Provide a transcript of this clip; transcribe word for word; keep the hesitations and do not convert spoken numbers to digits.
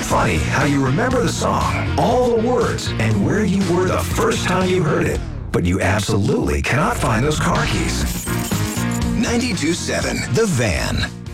funny how you remember the song, all the words, and where you were the first time you heard it, but you absolutely cannot find those car keys? ninety-two point seven The Van.